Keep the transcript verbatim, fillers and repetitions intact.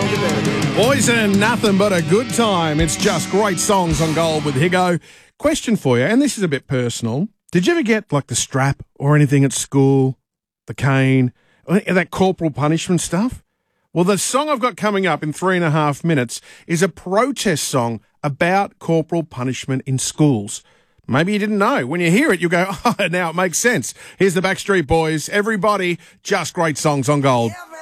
Poison, nothing but a good time. It's just great songs on Gold with Higo. Question for you, and this is a bit personal. Did you ever get like the strap or anything at school? The cane? That corporal punishment stuff? Well, the song I've got coming up in three and a half minutes is a protest song about corporal punishment in schools. Maybe you didn't know. When you hear it, you go, oh, now it makes sense. Here's the Backstreet Boys. Everybody, just great songs on Gold.